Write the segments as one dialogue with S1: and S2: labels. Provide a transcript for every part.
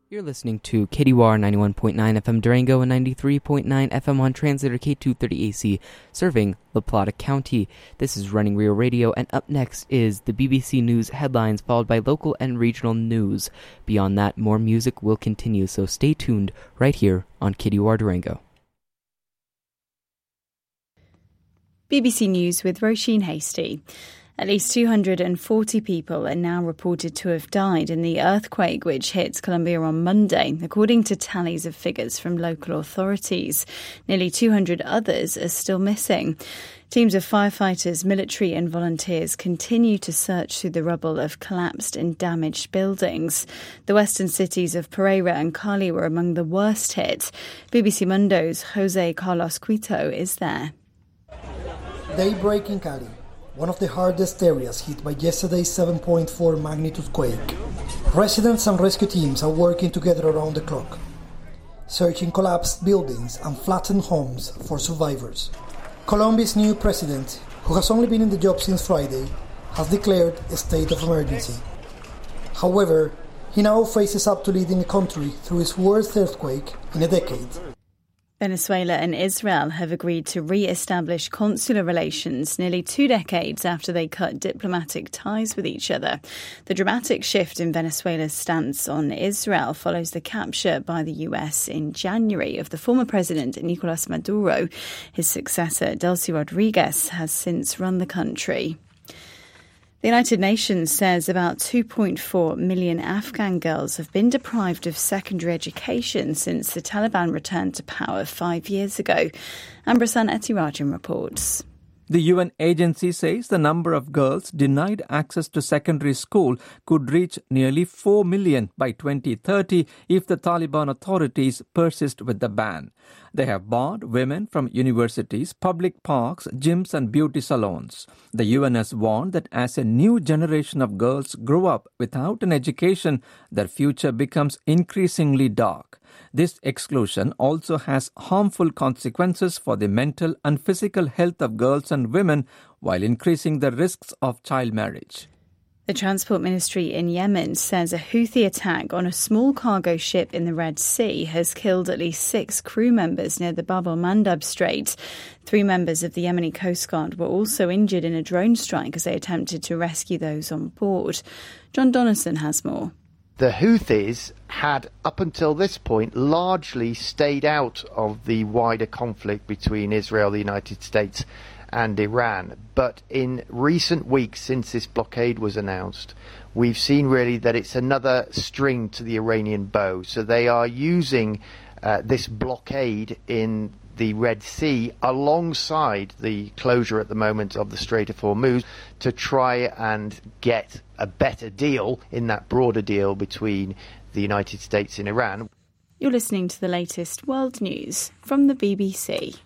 S1: You're listening to KDUR 91.9 FM Durango and 93.9 FM on translator K230AC, serving La Plata County. This is Running Rio Radio, and up next is the BBC News headlines, followed by local and regional news. Beyond that, more music will continue, so stay tuned right here on KDUR Durango.
S2: BBC News with Roisin Hastie. At least 240 people are now reported to have died in the earthquake which hit Colombia on Monday, according to tallies of figures from local authorities. Nearly 200 others are still missing. Teams of firefighters, military and volunteers continue to search through the rubble of collapsed and damaged buildings. The western cities of Pereira and Cali were among the worst hit. BBC Mundo's Jose Carlos Cuito is there.
S3: Daybreak in Cali, one of the hardest areas hit by yesterday's 7.4 magnitude quake. Residents and rescue teams are working together around the clock, searching collapsed buildings and flattened homes for survivors. Colombia's new president, who has only been in the job since Friday, has declared a state of emergency. However, he now faces up to leading the country through its worst earthquake in a decade.
S2: Venezuela and Israel have agreed to re-establish consular relations nearly 2 decades after they cut diplomatic ties with each other. The dramatic shift in Venezuela's stance on Israel follows the capture by the US in January of the former president Nicolás Maduro. His successor, Delcy Rodriguez, has since run the country. The United Nations says about 2.4 million Afghan girls have been deprived of secondary education since the Taliban returned to power 5 years ago. Ambrasan Etirajan reports.
S4: The UN agency says the number of girls denied access to secondary school could reach nearly 4 million by 2030 if the Taliban authorities persist with the ban. They have barred women from universities, public parks, gyms and beauty salons. The UN has warned that as a new generation of girls grow up without an education, their future becomes increasingly dark. This exclusion also has harmful consequences for the mental and physical health of girls and women while increasing the risks of child marriage.
S2: The Transport Ministry in Yemen says a Houthi attack on a small cargo ship in the Red Sea has killed at least 6 crew members near the Bab el-Mandab Strait. 3 members of the Yemeni Coast Guard were also injured in a drone strike as they attempted to rescue those on board. John Donaldson has more.
S5: The Houthis had, up until this point, largely stayed out of the wider conflict between Israel, the United States and Iran. But in recent weeks, since this blockade was announced, we've seen really that it's another string to the Iranian bow. So they are using this blockade in the Red Sea alongside the closure at the moment of the Strait of Hormuz to try and get a better deal in that broader deal between the United States and Iran.
S2: You're listening to the latest world news from the BBC.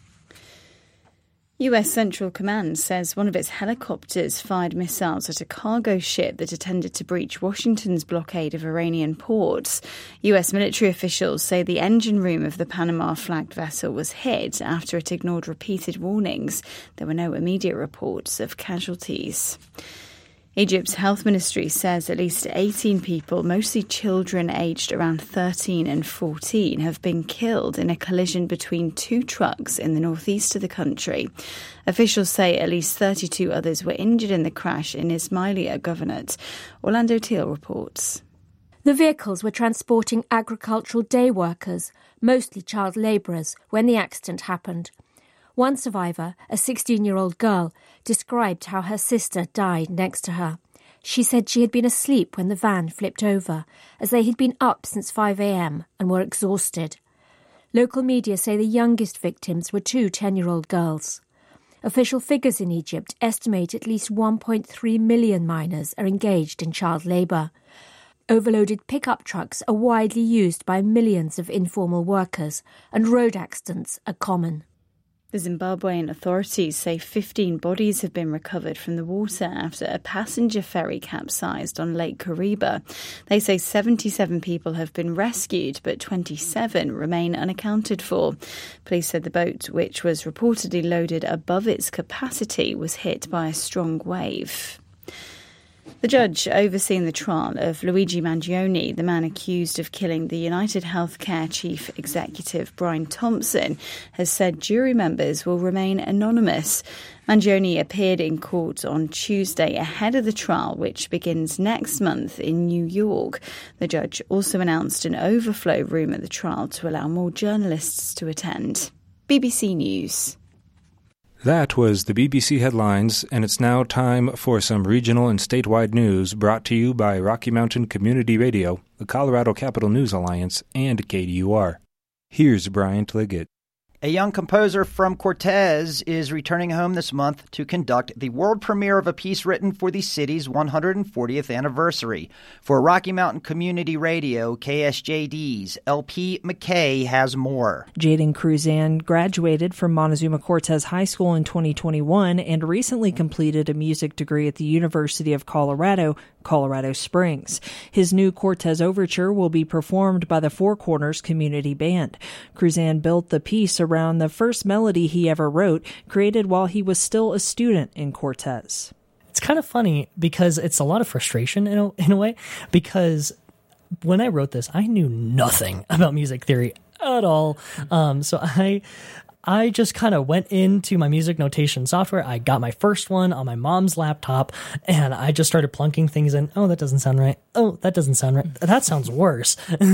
S2: US Central Command says one of its helicopters fired missiles at a cargo ship that attempted to breach Washington's blockade of Iranian ports. US military officials say the engine room of the Panama-flagged vessel was hit after it ignored repeated warnings. There were no immediate reports of casualties. Egypt's health ministry says at least 18 people, mostly children aged around 13 and 14, have been killed in a collision between 2 trucks in the northeast of the country. Officials say at least 32 others were injured in the crash in Ismailia Governorate. Orlando Teal reports.
S6: The vehicles were transporting agricultural day workers, mostly child labourers, when the accident happened. One survivor, a 16-year-old girl, described how her sister died next to her. She said she had been asleep when the van flipped over, as they had been up since 5 a.m. and were exhausted. Local media say the youngest victims were 2 10-year-old girls. Official figures in Egypt estimate at least 1.3 million minors are engaged in child labour. Overloaded pickup trucks are widely used by millions of informal workers, and road accidents are common.
S2: The Zimbabwean authorities say 15 bodies have been recovered from the water after a passenger ferry capsized on Lake Kariba. They say 77 people have been rescued, but 27 remain unaccounted for. Police said the boat, which was reportedly loaded above its capacity, was hit by a strong wave. The judge overseeing the trial of Luigi Mangione, the man accused of killing the United Healthcare chief executive Brian Thompson, has said jury members will remain anonymous. Mangione appeared in court on Tuesday ahead of the trial, which begins next month in New York. The judge also announced an overflow room at the trial to allow more journalists to attend. BBC News.
S7: That was the BBC Headlines, and it's now time for some regional and statewide news brought to you by Rocky Mountain Community Radio, the Colorado Capital News Alliance, and KDUR. Here's Bryant Liggett.
S8: A young composer from Cortez is returning home this month to conduct the world premiere of a piece written for the city's 140th anniversary. For Rocky Mountain Community Radio, KSJD's LP McKay has more.
S9: Jaden Cruzan graduated from Montezuma Cortez High School in 2021 and recently completed a music degree at the University of Colorado, Colorado Springs. His new Cortez Overture will be performed by the Four Corners Community Band. Cruzan built the piece around the first melody he ever wrote, created while he was still a student in Cortez.
S10: It's kind of funny because it's a lot of frustration in a way, because when I wrote this, I knew nothing about music theory at all. So I just kind of went into my music notation software. I got my first one on my mom's laptop, and I just started plunking things in. Oh, that doesn't sound right. Oh, that doesn't sound right. That sounds worse.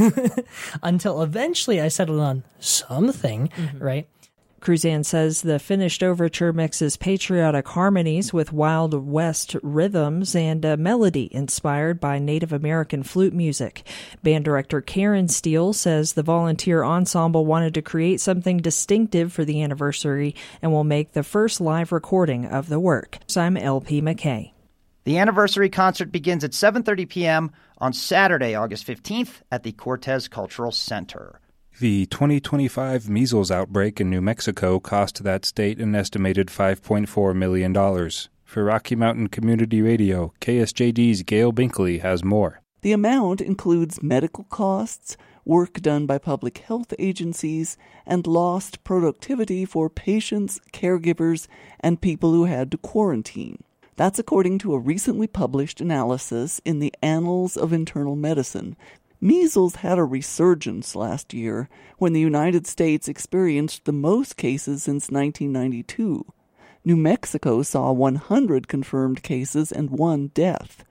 S10: Until eventually I settled on something, right?
S9: Cruzan says the finished overture mixes patriotic harmonies with Wild West rhythms and a melody inspired by Native American flute music. Band director Karen Steele says the volunteer ensemble wanted to create something distinctive for the anniversary and will make the first live recording of the work. So I'm LP McKay.
S8: The anniversary concert begins at 7:30 p.m. on Saturday, August 15th at the Cortez Cultural Center.
S7: The 2025 measles outbreak in New Mexico cost that state an estimated $5.4 million. For Rocky Mountain Community Radio, KSJD's Gail Binkley has more.
S11: The amount includes medical costs, work done by public health agencies, and lost productivity for patients, caregivers, and people who had to quarantine. That's according to a recently published analysis in the Annals of Internal Medicine. Measles had a resurgence last year when the United States experienced the most cases since 1992. New Mexico saw 100 confirmed cases and 1 death.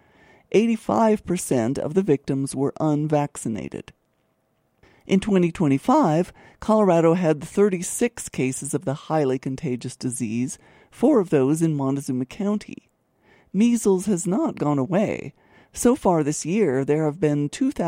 S11: 85% of the victims were unvaccinated. In 2025, Colorado had 36 cases of the highly contagious disease, 4 of those in Montezuma County. Measles has not gone away. So far this year, there have been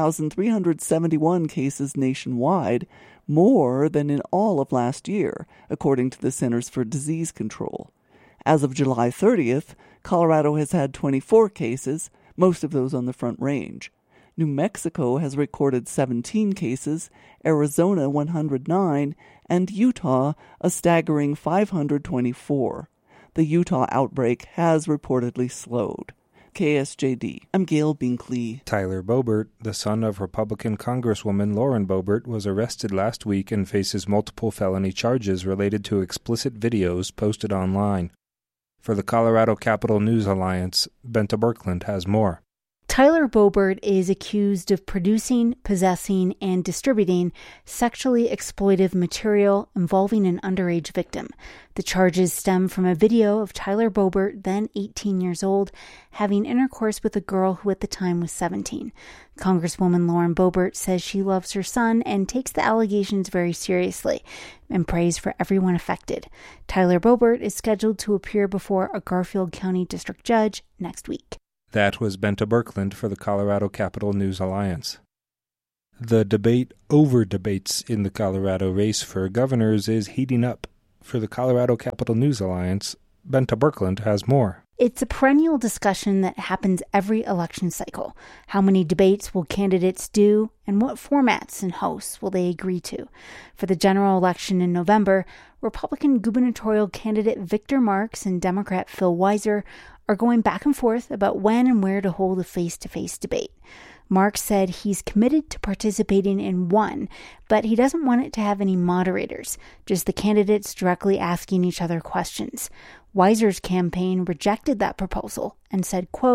S11: 2,371 cases nationwide, more than in all of last year, according to the Centers for Disease Control. As of July 30th, Colorado has had 24 cases, most of those on the Front Range. New Mexico has recorded 17 cases, Arizona 109, and Utah a staggering 524. The Utah outbreak has reportedly slowed. KSJD. I'm Gail Binkley.
S7: Tyler Boebert, the son of Republican Congresswoman Lauren Boebert, was arrested last week and faces multiple felony charges related to explicit videos posted online. For the Colorado Capital News Alliance, Benta Birkeland has more.
S12: Tyler Boebert is accused of producing, possessing, and distributing sexually exploitive material involving an underage victim. The charges stem from a video of Tyler Boebert, then 18 years old, having intercourse with a girl who at the time was 17. Congresswoman Lauren Boebert says she loves her son and takes the allegations very seriously and prays for everyone affected. Tyler Boebert is scheduled to appear before a Garfield County District Judge next week.
S7: That was Benta Birkeland for the Colorado Capital News Alliance. The debate over debates in the Colorado race for governors is heating up. For the Colorado Capital News Alliance, Benta Birkeland has more.
S12: It's a perennial discussion that happens every election cycle. How many debates will candidates do, and what formats and hosts will they agree to? For the general election in November, Republican gubernatorial candidate Victor Marx and Democrat Phil Weiser are going back and forth about when and where to hold a face-to-face debate. Marx said he's committed to participating in one, but he doesn't want it to have any moderators, just the candidates directly asking each other questions. Weiser's campaign rejected that proposal and said, quote,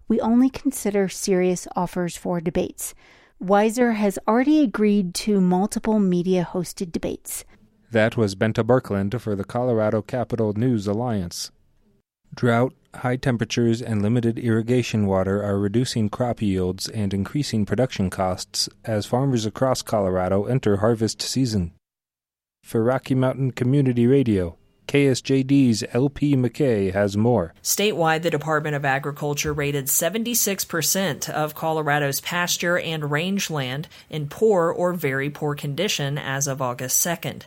S12: We only consider serious offers for debates. Weiser has already agreed to multiple media-hosted debates.
S7: That was Benta Birkeland for the Colorado Capital News Alliance. Drought, high temperatures, and limited irrigation water are reducing crop yields and increasing production costs as farmers across Colorado enter harvest season. For Rocky Mountain Community Radio, KSJD's LP McKay has more.
S13: Statewide, the Department of Agriculture rated 76% of Colorado's pasture and rangeland in poor or very poor condition as of August 2nd.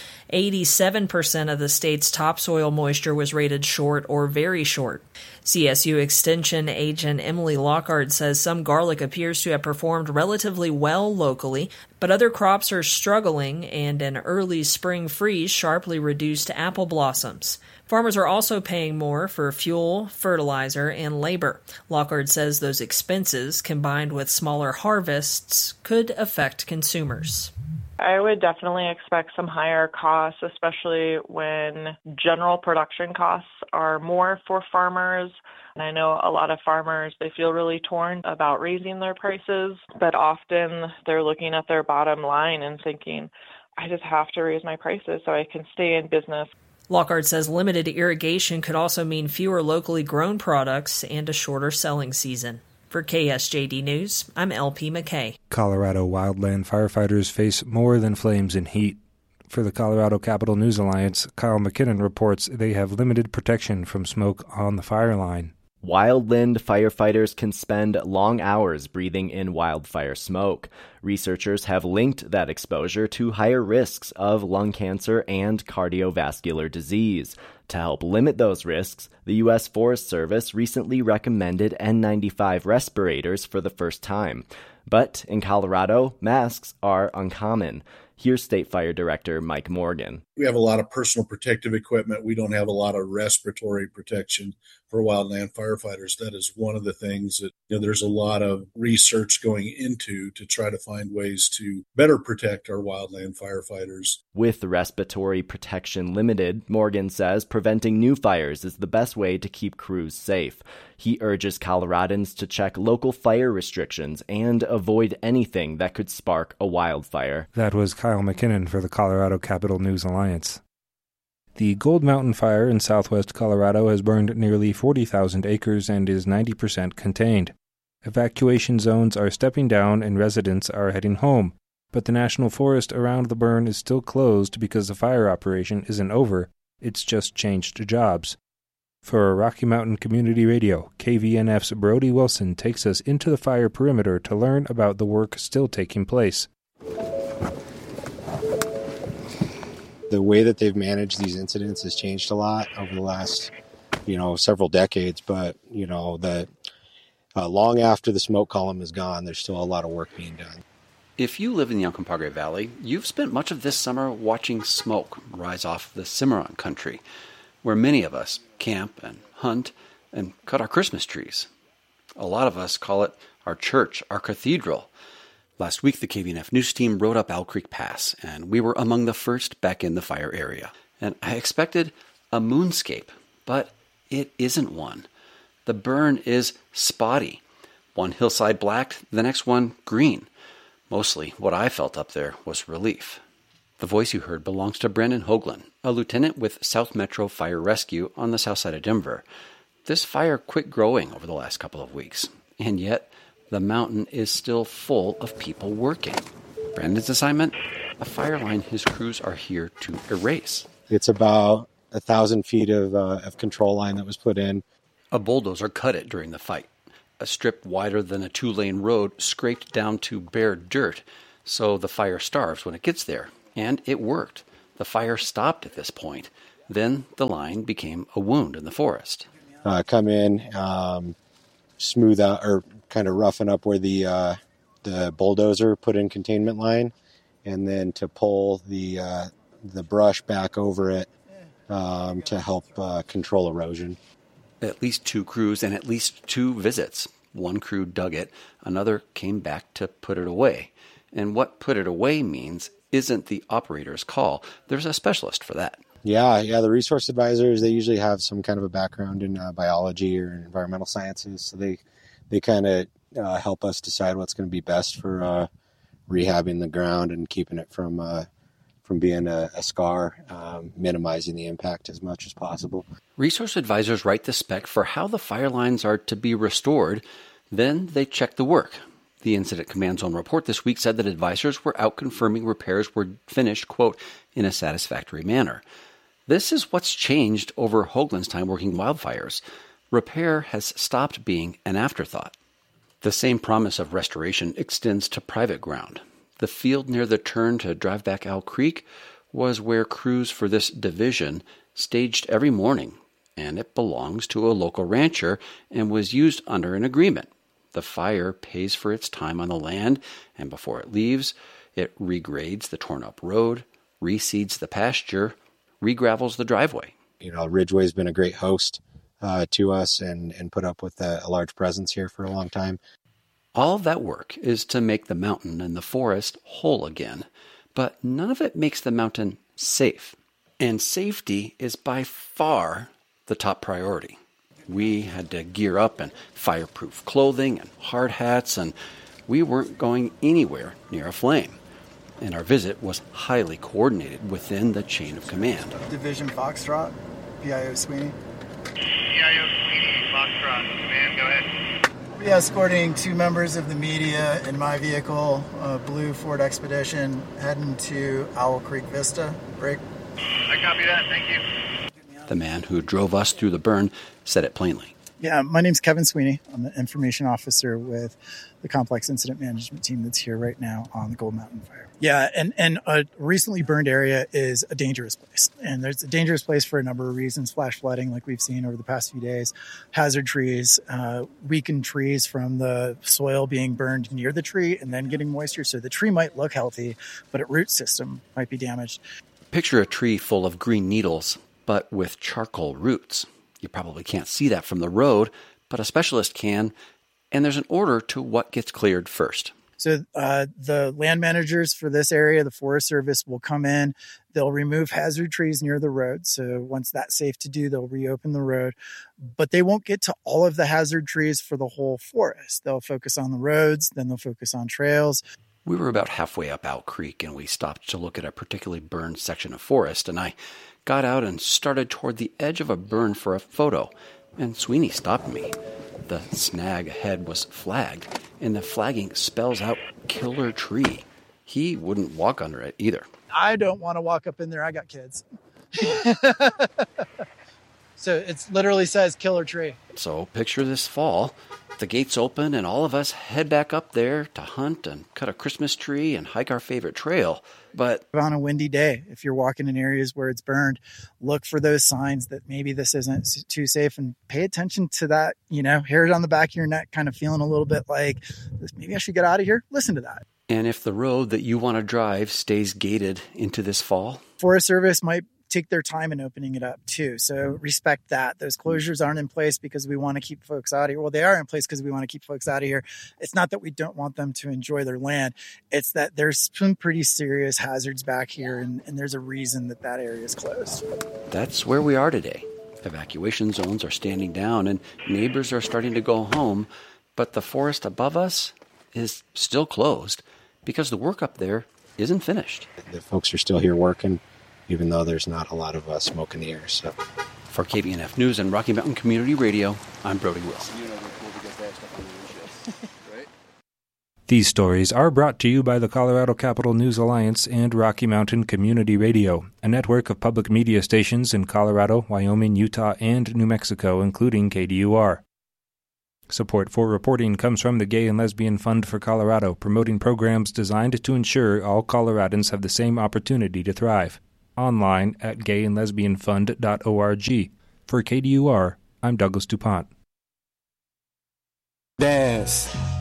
S13: 87% of the state's topsoil moisture was rated short or very short. CSU Extension agent Emily Lockhart says some garlic appears to have performed relatively well locally, but other crops are struggling, and an early spring freeze sharply reduced apple blossoms. Farmers are also paying more for fuel, fertilizer, and labor. Lockhart says those expenses, combined with smaller harvests, could affect consumers.
S14: I would definitely expect some higher costs, especially when general production costs are more for farmers. And I know a lot of farmers, they feel really torn about raising their prices, but often they're looking at their bottom line and thinking, I just have to raise my prices so I can stay in business.
S13: Lockhart says limited irrigation could also mean fewer locally grown products and a shorter selling season. For KSJD News, I'm LP McKay.
S7: Colorado wildland firefighters face more than flames and heat. For the Colorado Capital News Alliance, Kyle McKinnon reports they have limited protection from smoke on the fire line.
S15: Wildland firefighters can spend long hours breathing in wildfire smoke. Researchers have linked that exposure to higher risks of lung cancer and cardiovascular disease. To help limit those risks, the U.S. Forest Service recently recommended N95 respirators for the first time. But in Colorado, masks are uncommon. Here's State Fire Director Mike Morgan.
S16: We have a lot of personal protective equipment. We don't have a lot of respiratory protection for wildland firefighters. That is one of the things that there's a lot of research going into to try to find ways to better protect our wildland firefighters.
S15: With respiratory protection limited, Morgan says preventing new fires is the best way to keep crews safe. He urges Coloradans to check local fire restrictions and avoid anything that could spark a wildfire.
S7: That was Kyle McKinnon for the Colorado Capital News Alliance. The Gold Mountain Fire in southwest Colorado has burned nearly 40,000 acres and is 90% contained. Evacuation zones are stepping down and residents are heading home, but the national forest around the burn is still closed because the fire operation isn't over, it's just changed jobs. For Rocky Mountain Community Radio, KVNF's Brody Wilson takes us into the fire perimeter to learn about the work still taking place.
S17: The way that they've managed these incidents has changed a lot over the last, several decades. But, that long after the smoke column is gone, there's still a lot of work being done.
S18: If you live in the Uncompahgre Valley, you've spent much of this summer watching smoke rise off the Cimarron country, where many of us camp and hunt and cut our Christmas trees. A lot of us call it our church, our cathedral. Last week, the KVNF News team rode up Owl Creek Pass, and we were among the first back in the fire area. And I expected a moonscape, but it isn't one. The burn is spotty. One hillside black, the next one green. Mostly what I felt up there was relief. The voice you heard belongs to Brendan Hoagland, a lieutenant with South Metro Fire Rescue on the south side of Denver. This fire quit growing over the last couple of weeks, and yet the mountain is still full of people working. Brandon's assignment? A fire line his crews are here to erase.
S17: It's about 1,000 feet of control line that was put in.
S18: A bulldozer cut it during the fight. A strip wider than a 2-lane road scraped down to bare dirt, so the fire starves when it gets there. And it worked. The fire stopped at this point. Then the line became a wound in the forest.
S17: Come in, smooth out, or kind of roughen up where the bulldozer put in containment line, and then to pull the brush back over it to help control erosion.
S18: At least 2 crews and at least 2 visits. One crew dug it, another came back to put it away. And what put it away means isn't the operator's call. There's a specialist for that.
S17: Yeah, the resource advisors, they usually have some kind of a background in biology or environmental sciences, so they they kind of help us decide what's going to be best for rehabbing the ground and keeping it from being a scar, minimizing the impact as much as possible.
S18: Resource advisors write the spec for how the fire lines are to be restored. Then they check the work. The Incident Command Zone report this week said that advisors were out confirming repairs were finished, quote, in a satisfactory manner. This is what's changed over Hoagland's time working wildfires. Repair has stopped being an afterthought. The same promise of restoration extends to private ground. The field near the turn to drive back Owl Creek was where crews for this division staged every morning, and it belongs to a local rancher and was used under an agreement. The fire pays for its time on the land, and before it leaves, it regrades the torn-up road, reseeds the pasture, regravels the driveway.
S17: Ridgeway's been a great host to us and put up with a large presence here for a long time.
S18: All of that work is to make the mountain and the forest whole again, but none of it makes the mountain safe. And safety is by far the top priority. We had to gear up in fireproof clothing and hard hats, and we weren't going anywhere near a flame. And our visit was highly coordinated within the chain of command.
S19: Division Foxtrot, PIO Sweeney.
S20: PIO Sweeney, Foxtrot, command, go ahead.
S19: We'll be escorting 2 members of the media in my vehicle, a blue Ford Expedition, heading to Owl Creek Vista. Break.
S20: I copy that, thank you.
S18: The man who drove us through the burn said it plainly.
S19: Yeah, my name's Kevin Sweeney. I'm the information officer with the complex incident management team that's here right now on the Gold Mountain fire. Yeah, and a recently burned area is a dangerous place. And there's a dangerous place for a number of reasons. Flash flooding, like we've seen over the past few days. Hazard trees, weakened trees from the soil being burned near the tree and then getting moisture. So the tree might look healthy, but its root system might be damaged.
S18: Picture a tree full of green needles, but with charcoal roots. You probably can't see that from the road, but a specialist can, and there's an order to what gets cleared first.
S19: So the land managers for this area, the Forest Service, will come in. They'll remove hazard trees near the road. So once that's safe to do, they'll reopen the road. But they won't get to all of the hazard trees for the whole forest. They'll focus on the roads, then they'll focus on trails.
S18: We were about halfway up Owl Creek, and we stopped to look at a particularly burned section of forest, and I got out and started toward the edge of a burn for a photo, and Sweeney stopped me. The snag ahead was flagged, and the flagging spells out killer tree. He wouldn't walk under it either.
S19: I don't want to walk up in there. I got kids. So it literally says killer tree.
S18: So picture this fall. The gates open and all of us head back up there to hunt and cut a Christmas tree and hike our favorite trail. But
S19: on a windy day, if you're walking in areas where it's burned, look for those signs that maybe this isn't too safe and pay attention to that, hairs on the back of your neck, kind of feeling a little bit like maybe I should get out of here. Listen to that.
S18: And if the road that you want to drive stays gated into this fall,
S19: Forest Service might take their time in opening it up too. So respect that. Those closures aren't in place because we want to keep folks out of here. Well, they are in place because we want to keep folks out of here. It's not that we don't want them to enjoy their land. It's that there's some pretty serious hazards back here, and there's a reason that area is closed.
S18: That's where we are today. Evacuation zones are standing down and neighbors are starting to go home, but the forest above us is still closed because the work up there isn't finished.
S17: The folks are still here working, even though there's not a lot of smoke in the air. So,
S18: for KBNF News and Rocky Mountain Community Radio, I'm Brody Wilson.
S7: These stories are brought to you by the Colorado Capital News Alliance and Rocky Mountain Community Radio, a network of public media stations in Colorado, Wyoming, Utah, and New Mexico, including KDUR. Support for reporting comes from the Gay and Lesbian Fund for Colorado, promoting programs designed to ensure all Coloradans have the same opportunity to thrive. Online at gayandlesbianfund.org. For KDUR, I'm Douglas DuPont.
S21: Dance.